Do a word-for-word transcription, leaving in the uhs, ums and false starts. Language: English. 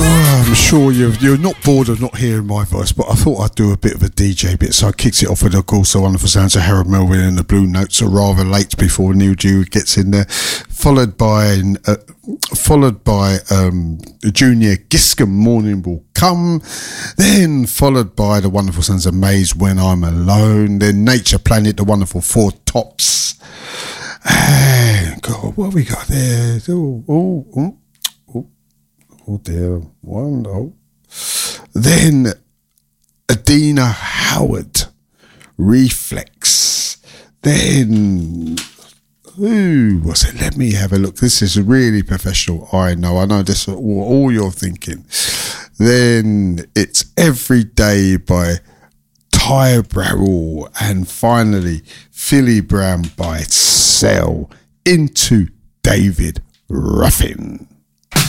Oh, I'm sure you're, you're not bored of not hearing my voice, but I thought I'd do a bit of a D J bit, so I kicked it off with, of course, the wonderful sounds of Harold Melvin and the Blue Notes are rather late before Neil Dew gets in there, followed by uh, followed by um, Junior Giscombe, Morning Will Come, then followed by the wonderful sounds of Maze, When I'm Alone, then Nature Planet, the wonderful Four Tops. And God, what have we got there? Oh, oh, oh. Oh dear, one, oh. Then Adina Howard, Reflex. Then, who was it? Let me have a look. This is really professional. I know, I know this is all, all you're thinking. Then it's Every Day by Ty Barrell. And finally, Philly Brown by Cell, Into David Ruffin.